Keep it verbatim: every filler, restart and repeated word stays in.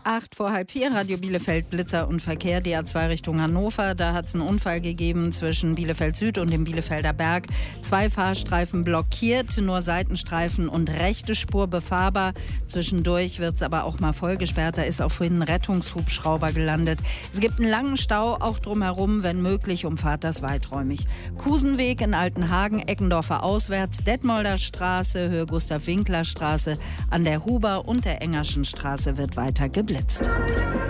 Acht vor halb vier, Radio Bielefeld, Blitzer und Verkehr, D A zwei Richtung Hannover. Da hat es einen Unfall gegeben zwischen Bielefeld Süd und dem Bielefelder Berg. Zwei Fahrstreifen blockiert, nur Seitenstreifen und rechte Spur befahrbar. Zwischendurch wird es aber auch mal voll gesperrt. Da ist auch vorhin ein Rettungshubschrauber gelandet. Es gibt einen langen Stau, auch drumherum, wenn möglich, umfahrt das weiträumig. Kusenweg in Altenhagen, Eckendorfer auswärts, Detmolder Straße, Höhe Gustav-Winkler Straße, an der Huber und der Engerschen Straße wird weiter geblitzt.